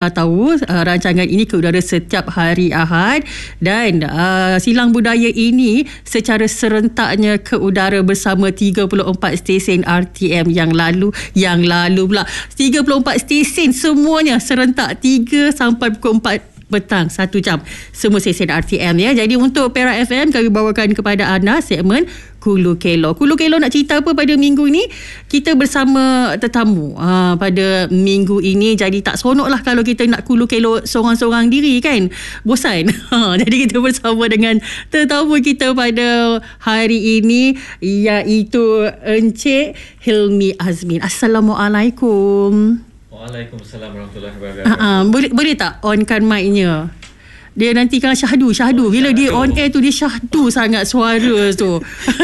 tahu rancangan ini ke udara setiap hari Ahad, dan Silang Budaya ini secara serentaknya ke udara bersama 34 stesen RTM yang lalu pula. 34 stesen semuanya serentak 3 sampai pukul 4 petang, 1 jam semua stesen RTM ya. Jadi untuk Perak FM kami bawakan kepada anda segmen Kulu Kelok. Kulu Kelok nak cerita apa pada minggu ini? Kita bersama tetamu pada minggu ini. Jadi tak seronok lah kalau kita nak Kulu Kelok seorang-seorang diri kan, bosan. Jadi kita bersama dengan tetamu kita pada hari ini, iaitu Encik Hilmi Azmin. Assalamualaikum. Waalaikumsalam warahmatullahi wabarakatuh. Boleh tak onkan mic-nya? Dia nanti kan syahdu. Bila dia on air tu, dia syahdu sangat suara tu.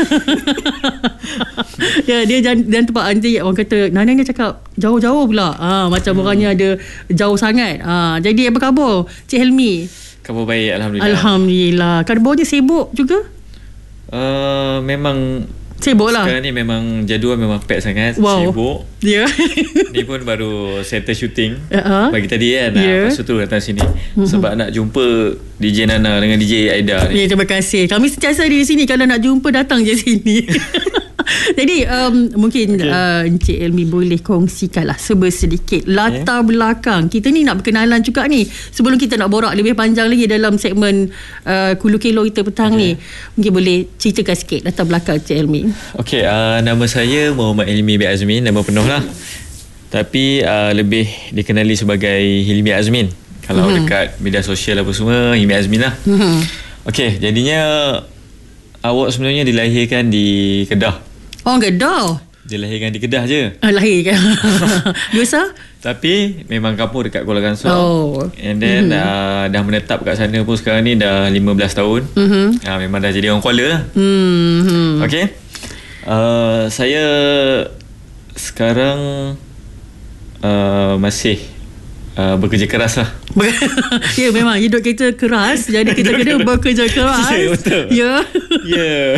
Ya, dia dan tempat nanti orang kata Nana dia cakap jauh-jauh pula. Macam orangnya ada jauh sangat. Jadi apa khabar Cik Helmi? Khabar baik, alhamdulillah. Alhamdulillah. Khabar dia sibuk juga? Memang sibuk lah. Sekarang ni memang jadual memang pack sangat. Wow. Sibuk. Ya. Ni pun baru settle shooting pagi tadi kan. Lepas tu datang sini sebab nak jumpa DJ Nana dengan DJ Aida ni. Ya, terima kasih. Kami sentiasa di sini. Kalau nak jumpa, datang je sini. Jadi mungkin Encik Elmi boleh kongsikanlah sedikit latar belakang. Kita ni nak berkenalan juga ni sebelum kita nak borak lebih panjang lagi dalam segmen Kulu Kelok kita petang ni. Mungkin boleh ceritakan sikit latar belakang Encik Elmi. Okey, nama saya Muhammad Hilmi bin Azmin, nama penuh lah. Tapi lebih dikenali sebagai Hilmi Azmin. Kalau dekat media sosial apa semua, Hilmi Azmin lah. Okey, jadinya awak sebenarnya dilahirkan di Kedah. Oh, Kedah. Dilahirkan di Kedah je. Lahir kan. Biasa? Tapi memang kampung dekat Kuala Kangsar. And then dah menetap kat sana pun sekarang ni dah 15 tahun. Memang dah jadi orang Kuala lah. Okey. Saya sekarang masih bekerja keras lah. Ya, memang hidup kita keras. Jadi kita kena bekerja keras. Ya, betul. Ya.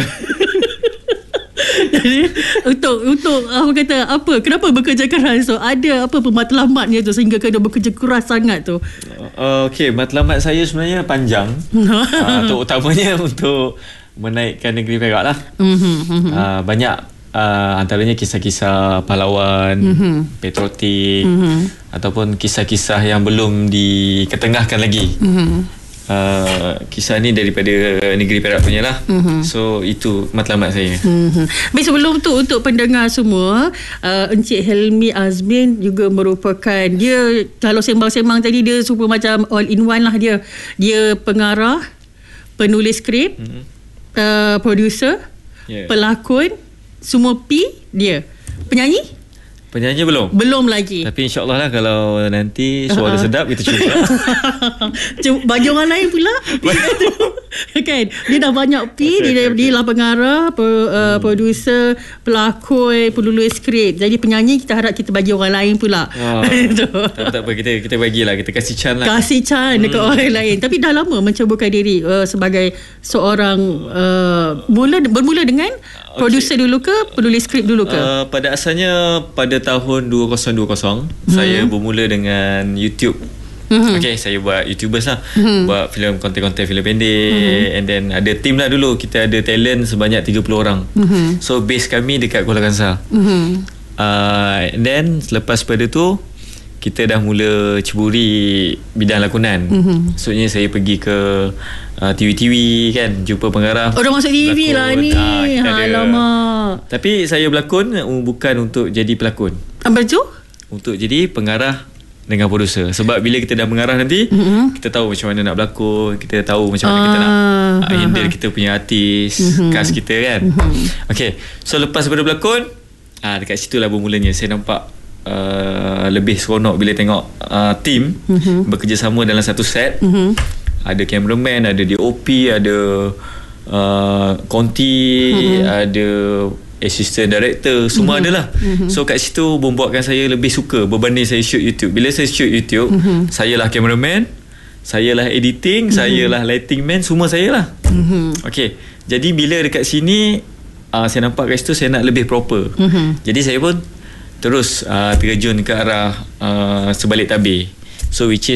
Jadi untuk kenapa bekerja keras tu? Ada apa pematlamatnya tu sehingga kena bekerja keras sangat tu? Okey, matlamat saya sebenarnya panjang. Utamanya untuk menaikkan negeri Perak lah. Banyak antaranya kisah-kisah pahlawan, patriotik, ataupun kisah-kisah yang belum diketengahkan lagi. Kisah ni daripada negeri Perak punya lah. So itu matlamat saya. Tapi sebelum tu, untuk pendengar semua, Encik Hilmi Azmin juga merupakan, dia kalau sembang-sembang tadi, dia super macam all in one lah. Dia pengarah, penulis skrip, producer, pelakon, semua P dia. Penyanyi belum. Belum lagi. Tapi insyaAllah lah kalau nanti suara sedap kita cuba. Bagi orang lain pula. Kan? Dia dah banyak P. Dia lah pengarah, producer, pelakon, penulis skrip. Jadi penyanyi kita harap kita bagi orang lain pula. Tak apa, kita bagilah, kita kasih chance lah. Kasih chance dekat orang lain. Tapi dah lama mencaburkan diri sebagai seorang bermula dengan producer dulu ke penulis skrip dulu ke? Pada asalnya pada tahun 2020 saya bermula dengan YouTube. Okay, saya buat YouTubers lah. Buat konten-konten filem pendek. And then ada team lah dulu. Kita ada talent sebanyak 30 orang. So base kami dekat Kuala Kangsar. And then selepas pada tu kita dah mula ceburi bidang lakonan. Maksudnya saya pergi ke TV-TV kan, jumpa pengarah. Dah masuk TV lah ni. Alamak. Tapi saya berlakon bukan untuk jadi pelakon. Apa tu? Untuk jadi pengarah dengan producer. Sebab bila kita dah mengarah nanti, kita tahu macam mana nak berlakon, kita tahu macam mana kita nak handle kita punya artis, cast kita kan. Okay, so lepas daripada berlakon, dekat situ lah bermulanya saya nampak lebih seronok bila tengok team bekerjasama dalam satu set. Ada cameraman, ada DOP, ada Conti, ada assistant director, semua adalah. So kat situ membuatkan saya lebih suka berbanding saya shoot YouTube. Bila saya shoot YouTube, saya lah cameraman, saya lah editing, saya lah lighting man, semua saya lah. Okay, jadi bila dekat sini saya nampak kat situ saya nak lebih proper. Jadi saya pun terus terjun ke arah sebalik tabir. So which is